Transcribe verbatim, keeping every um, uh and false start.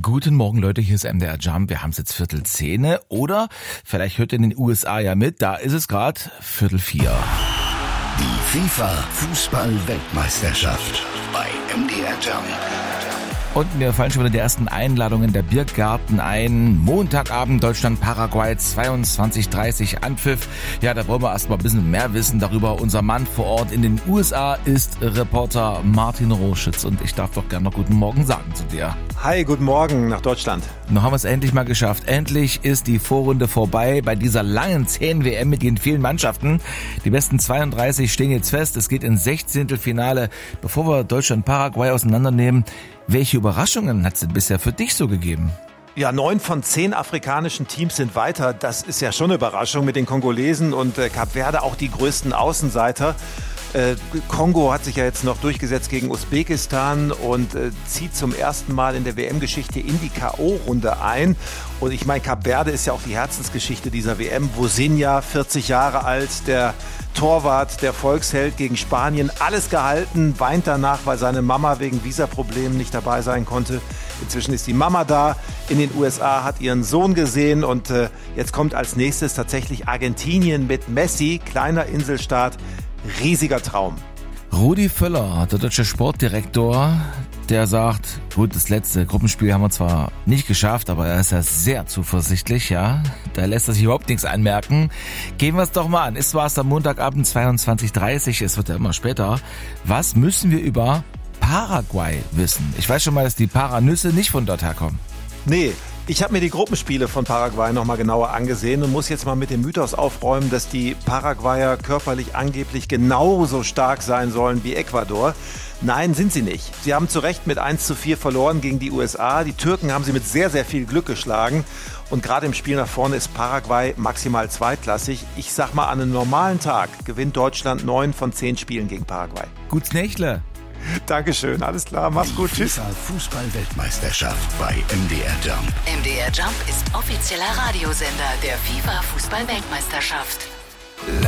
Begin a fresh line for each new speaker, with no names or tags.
Guten Morgen, Leute, hier ist M D R Jump. Wir haben es jetzt Viertel zehn oder vielleicht hört ihr in den U S A ja mit, da ist es gerade Viertel vier.
Die FIFA-Fußball-Weltmeisterschaft bei M D R Jump.
Und mir fallen schon wieder die ersten Einladungen der Biergarten ein. Montagabend Deutschland, Paraguay, zweiundzwanzig Uhr dreißig Anpfiff. Ja, da wollen wir erstmal ein bisschen mehr wissen darüber. Unser Mann vor Ort in den U S A ist Reporter Martin Roschitz. Und ich darf doch gerne noch guten Morgen sagen zu dir.
Hi, guten Morgen nach Deutschland.
Noch haben wir es endlich mal geschafft. Endlich ist die Vorrunde vorbei bei dieser langen zehn W M mit den vielen Mannschaften. Die besten zweiunddreißig stehen jetzt fest. Es geht ins Sechzehntelfinale. Bevor wir Deutschland-Paraguay auseinandernehmen, welche Überraschungen hat es denn bisher für dich so gegeben?
Ja, neun von zehn afrikanischen Teams sind weiter. Das ist ja schon eine Überraschung mit den Kongolesen und äh, Kap Verde auch die größten Außenseiter. Äh, Kongo hat sich ja jetzt noch durchgesetzt gegen Usbekistan und äh, zieht zum ersten Mal in der W M-Geschichte in die K O-Runde ein. Und ich meine, Kap Verde ist ja auch die Herzensgeschichte dieser W M. Wosinja, vierzig Jahre alt, der Torwart, der Volksheld gegen Spanien, alles gehalten, weint danach, weil seine Mama wegen Visaproblemen nicht dabei sein konnte. Inzwischen ist die Mama da in den U S A, hat ihren Sohn gesehen und äh, jetzt kommt als nächstes tatsächlich Argentinien mit Messi, kleiner Inselstaat, riesiger Traum.
Rudi Völler, der deutsche Sportdirektor, der sagt, gut, das letzte Gruppenspiel haben wir zwar nicht geschafft, aber er ist ja sehr zuversichtlich, ja. Da lässt er sich überhaupt nichts anmerken. Gehen wir es doch mal an. Es war es am Montagabend zweiundzwanzig Uhr dreißig, es wird ja immer später. Was müssen wir über Paraguay wissen? Ich weiß schon mal, dass die Paranüsse nicht von dort herkommen.
Nee, ich habe mir die Gruppenspiele von Paraguay nochmal genauer angesehen und muss jetzt mal mit dem Mythos aufräumen, dass die Paraguayer körperlich angeblich genauso stark sein sollen wie Ecuador. Nein, sind sie nicht. Sie haben zu Recht mit eins zu vier verloren gegen die U S A. Die Türken haben sie mit sehr, sehr viel Glück geschlagen. Und gerade im Spiel nach vorne ist Paraguay maximal zweitklassig. Ich sag mal, an einem normalen Tag gewinnt Deutschland neun von zehn Spielen gegen Paraguay.
Gut's Nächle.
Dankeschön, alles klar, mach's gut, tschüss.
FIFA-Fußball-Weltmeisterschaft bei M D R Jump.
M D R Jump ist offizieller Radiosender der FIFA-Fußball-Weltmeisterschaft.